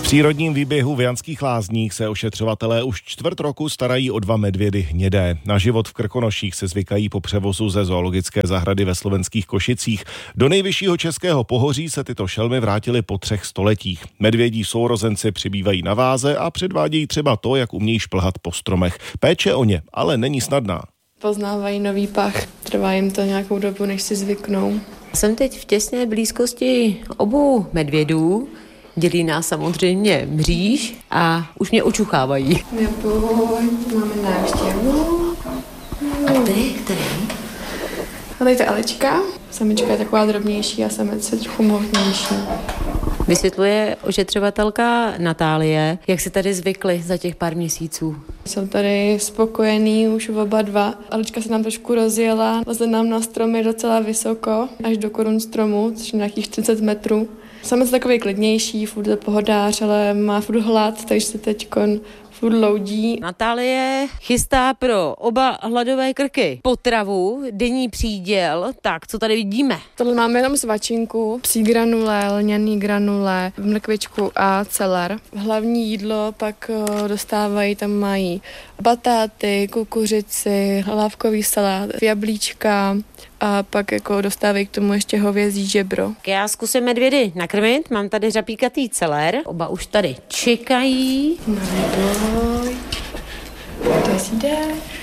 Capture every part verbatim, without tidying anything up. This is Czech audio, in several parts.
přírodním výběhu v Janských Lázních se ošetřovatelé už čtvrt roku starají o dva medvědy hnědé. Na život v Krkonoších se zvykají po převozu ze zoologické zahrady ve slovenských Košicích. Do nejvyššího českého pohoří se tyto šelmy vrátily po třech stoletích. Medvědí sourozenci přibývají na váze a předvádějí třeba to, jak umějí šplhat po stromech. Péče o ně ale není snadná. Poznávají nový pach, trvá jim to nějakou dobu, než si zvyknou. Jsem teď v těsné blízkosti obou medvědů. Dělí nás samozřejmě mříž a už mě očuchávají. Neboj, máme návštěvu. A který, který? A tady ta Alečka. Samička je taková drobnější a samec je trochu mohutnější. Vysvětluje ošetřovatelka Natálie, jak se tady zvykli za těch pár měsíců. Jsou tady spokojení už oba dva. Alečka se nám trošku rozjela, leze nám na stromy docela vysoko, až do korun stromu, což je nějakých čtyřicet metrů. Samec takový klidnější, furt je pohodář, ale má furt hlad, takže se teďkon furt loudí. Natálie chystá pro oba hladové krky potravu, denní příděl. Tak, co tady vidíme? Tohle máme jenom svačinku, psí granule, lňaný granule, mrkvičku a celer. Hlavní jídlo pak dostávají, tam mají batáty, kukuřici, hlávkový salát, jablíčka a pak jako dostávají k tomu ještě hovězí žebro. Já zkusím medvědy nakrmit, mám tady řapíkatý celer, oba už tady čekají. Neboj, to si jde.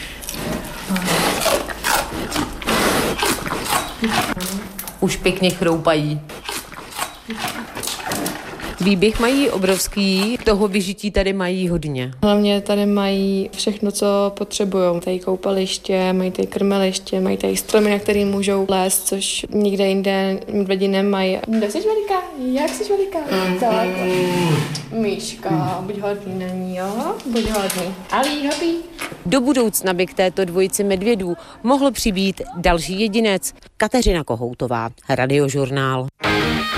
Už pěkně chroupají. Výběh mají obrovský, toho vyžití tady mají hodně. Hlavně tady mají všechno, co potřebují. Tady koupaliště, mají tady krmeliště, mají tady stromy, na který můžou lézt, což nikde jinde medvědi nemají. Kde jsi veliká? Jak jsi veliká? Mm. Tak. Míška, buď hodný na ní, jo? Buď hodný. Ali, hopí. Do budoucna by k této dvojici medvědů mohl přibýt další jedinec. Kateřina Kohoutová, Radiožurnál.